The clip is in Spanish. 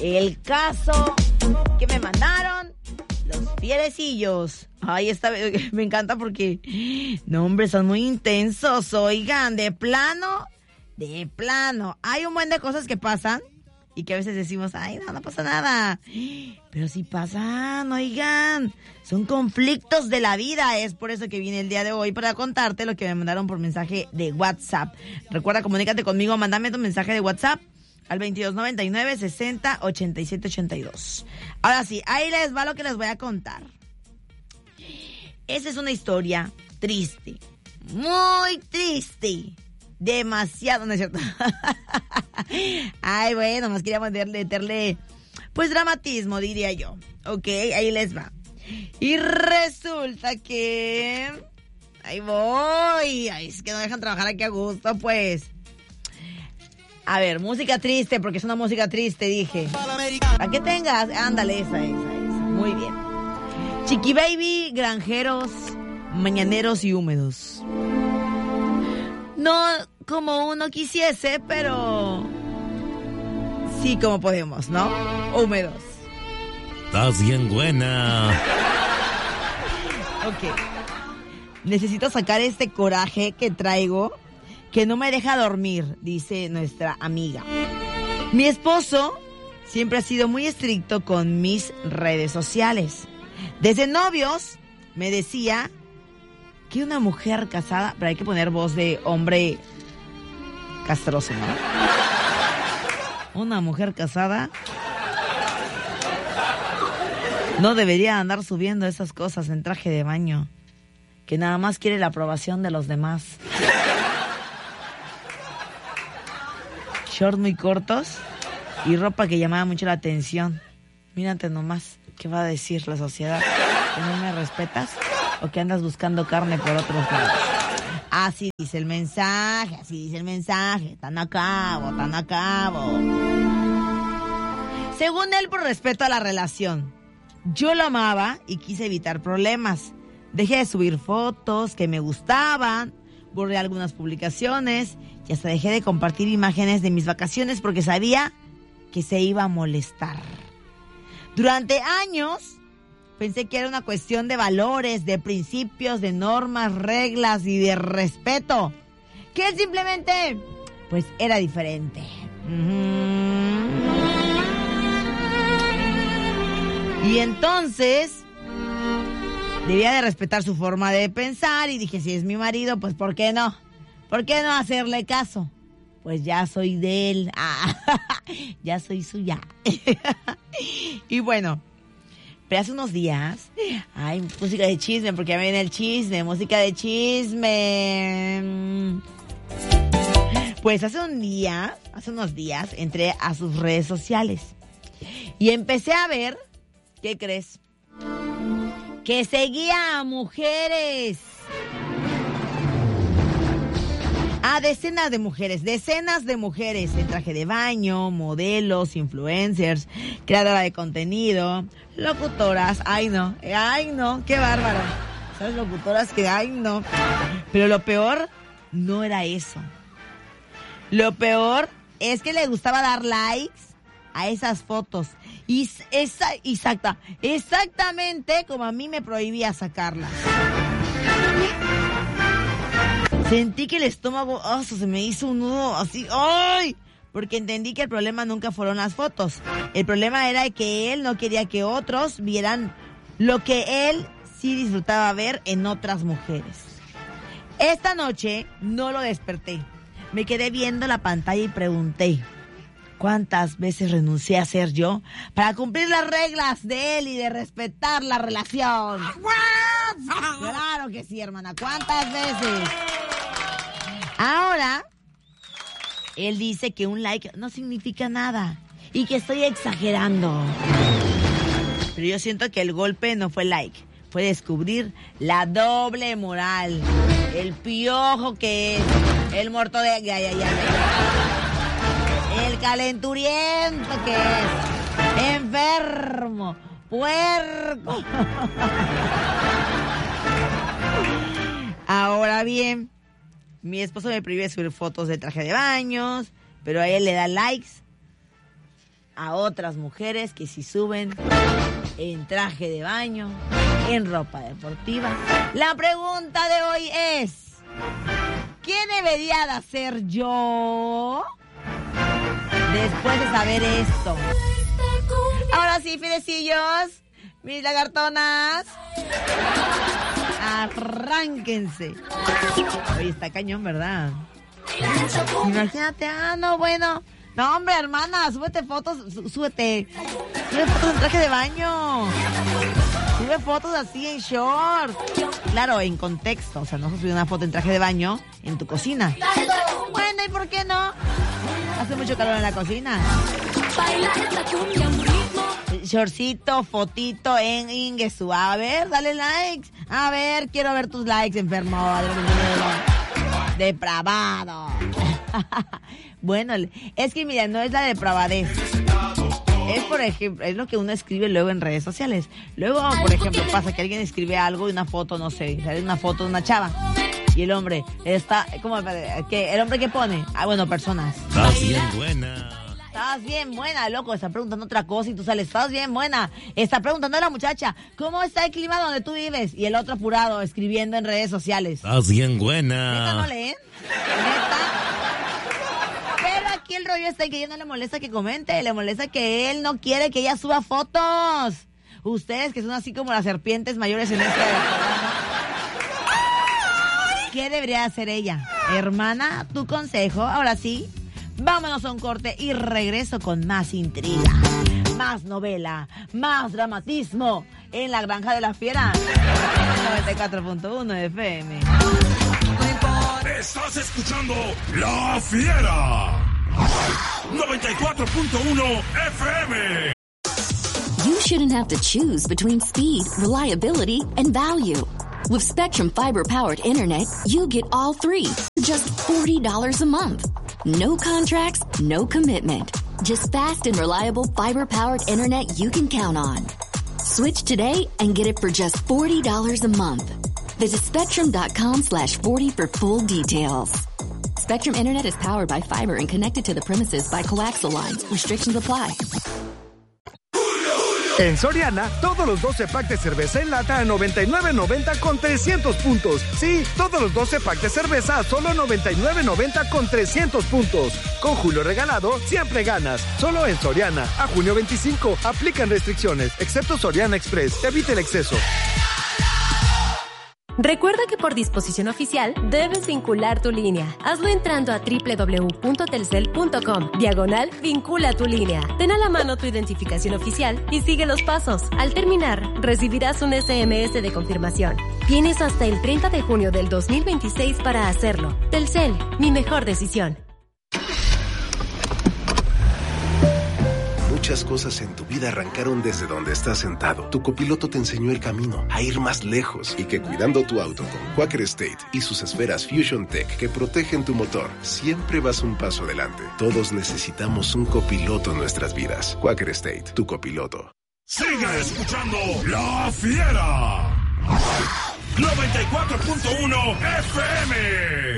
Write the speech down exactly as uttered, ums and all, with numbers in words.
el caso que me mandaron los fierecillos. Ay, esta me encanta porque, no, hombre, son muy intensos, oigan, de plano, de plano. Hay un buen de cosas que pasan y que a veces decimos, ay, no, no pasa nada. Pero sí pasan, oigan, son conflictos de la vida. Es por eso que vine el día de hoy para contarte lo que me mandaron por mensaje de WhatsApp. Recuerda, comunícate conmigo, mándame tu mensaje de WhatsApp al veintidós noventa y nueve, sesenta, ochenta y siete, ochenta y dos. Ahora sí, ahí les va lo que les voy a contar. Esa es una historia triste, muy triste, demasiado, ¿no es cierto? Ay, bueno, más quería meterle, meterle, pues, dramatismo, diría yo. Ok, ahí les va. Y resulta que... ahí voy. Ay, es que no dejan trabajar aquí a gusto, pues. A ver, música triste, porque es una música triste, dije. ¿Para qué tengas? Ándale, esa, esa, esa. Muy bien. Chiqui Baby, granjeros, mañaneros y húmedos. No como uno quisiese, pero sí como podemos, ¿no? Húmedos. Estás bien buena. Ok. Necesito sacar este coraje que traigo, que no me deja dormir, dice nuestra amiga. Mi esposo siempre ha sido muy estricto con mis redes sociales. Desde novios me decía que una mujer casada, pero hay que poner voz de hombre castroso, ¿no? Una mujer casada no debería andar subiendo esas cosas en traje de baño, que nada más quiere la aprobación de los demás. Shorts muy cortos y ropa que llamaba mucho la atención. Mírate nomás, ¿qué va a decir la sociedad? ¿Que no me respetas? ¿O que andas buscando carne por otros lados? Así dice el mensaje, así dice el mensaje. Tan a cabo, tan a cabo. Según él, por respeto a la relación. Yo lo amaba y quise evitar problemas. Dejé de subir fotos que me gustaban, borré algunas publicaciones y hasta dejé de compartir imágenes de mis vacaciones porque sabía que se iba a molestar. Durante años pensé que era una cuestión de valores, de principios, de normas, reglas y de respeto. Que él simplemente, pues, era diferente. Uh-huh. Y entonces debía de respetar su forma de pensar y dije, si es mi marido, pues ¿por qué no? ¿Por qué no hacerle caso? Pues ya soy de él. Ah, ya soy suya. Y bueno, pero hace unos días, ay, música de chisme, porque ya me viene el chisme, música de chisme. Pues hace un día, hace unos días, entré a sus redes sociales y empecé a ver, ¿qué crees? Que seguía a mujeres. A decenas de mujeres, decenas de mujeres en traje de baño, modelos, influencers, creadora de contenido, locutoras, ay no, ay no, qué bárbaro. Esas locutoras que, ay no. Pero lo peor no era eso. Lo peor es que le gustaba dar likes a esas fotos. Y esa, exacta, exactamente como a mí me prohibía sacarlas. Sentí que el estómago, oh, se me hizo un nudo así, ¡ay! Porque entendí que el problema nunca fueron las fotos. El problema era que él no quería que otros vieran lo que él sí disfrutaba ver en otras mujeres. Esta noche no lo desperté. Me quedé viendo la pantalla y pregunté, ¿cuántas veces renuncié a ser yo para cumplir las reglas de él y de respetar la relación? Claro que sí, hermana. ¿Cuántas veces? Ahora, él dice que un like no significa nada y que estoy exagerando. Pero yo siento que el golpe no fue like, fue descubrir la doble moral, el piojo que es, el muerto de... Ya, ya, ya, ya. El calenturiento que es, enfermo, puerco. Ahora bien, mi esposo me prohíbe subir fotos de traje de baños, pero a él le da likes a otras mujeres que si suben en traje de baño, en ropa deportiva. La pregunta de hoy es, ¿qué debería de hacer yo después de saber esto? Ahora sí, fidecillos, mis lagartonas, arránquense. Oye, está cañón, ¿verdad? Imagínate, ah, no, bueno. No, hombre, hermana, súbete fotos, sú, súbete. Sube fotos en traje de baño. Sube fotos así en short. Claro, en contexto, o sea, no se sube una foto en traje de baño en tu cocina. Bueno, ¿y por qué no? Hace mucho calor en la cocina. Shortcito, fotito en Ingesu. A ver, dale likes. A ver, quiero ver tus likes, enfermo. Depravado. Bueno, es que mira, no es la depravadez. Es, por ejemplo, es lo que uno escribe luego en redes sociales. Luego, por ejemplo, pasa que alguien escribe algo y una foto, no sé, sale una foto de una chava. Y el hombre está, ¿cómo? ¿Qué? ¿El hombre qué pone? Ah, bueno, personas. Estás bien buena. Estás bien buena, loco. Está preguntando otra cosa y tú sales, estás bien buena. Está preguntando a la muchacha, ¿cómo está el clima donde tú vives? Y el otro apurado, escribiendo en redes sociales. Estás bien buena. ¿Neta no leen? ¿Neta? Pero aquí el rollo está en que a ella no le molesta que comente, le molesta que él no quiere que ella suba fotos. Ustedes que son así como las serpientes mayores en este programa. ¿Qué debería hacer ella? Hermana, tu consejo, ahora sí. Vámonos a un corte y regreso con más intriga, más novela, más dramatismo en La Granja de la Fiera. noventa y cuatro punto uno F M. Estás escuchando La Fiera. noventa y cuatro punto uno F M. You shouldn't have to choose between speed, reliability, and value. With Spectrum Fiber-powered internet, you get all three for just forty dollars a month. No contracts, no commitment. Just fast and reliable fiber-powered internet you can count on. Switch today and get it for just forty dollars a month. Visit spectrum.com slash 40 for full details. Spectrum Internet is powered by fiber and connected to the premises by coaxial lines. Restrictions apply. En Soriana, todos los doce packs de cerveza en lata a noventa y nueve noventa con trescientos puntos. Sí, todos los doce packs de cerveza a solo noventa y nueve noventa con trescientos puntos. Con Julio Regalado, siempre ganas. Solo en Soriana. A junio veinticinco, aplican restricciones, excepto Soriana Express. Evite el exceso. Recuerda que por disposición oficial debes vincular tu línea. Hazlo entrando a www.telcel.com diagonal vincula tu línea. Ten a la mano tu identificación oficial y sigue los pasos. Al terminar, recibirás un S M S de confirmación. Tienes hasta el treinta de junio del dos mil veintiséis para hacerlo. Telcel, mi mejor decisión. Muchas cosas en tu vida arrancaron desde donde estás sentado. Tu copiloto te enseñó el camino a ir más lejos y que cuidando tu auto con Quaker State y sus esferas Fusion Tech que protegen tu motor, siempre vas un paso adelante. Todos necesitamos un copiloto en nuestras vidas. Quaker State, tu copiloto. Sigue escuchando La Fiera. noventa y cuatro punto uno F M.